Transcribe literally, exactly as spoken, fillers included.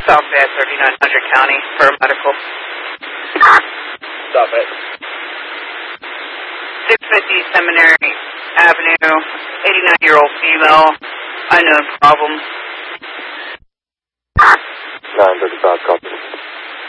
Southwest thirty-nine hundred County for medical. Stop it. six fifty Seminary Avenue, eighty-nine-year-old female, unknown problem. nine thirty-five, copy.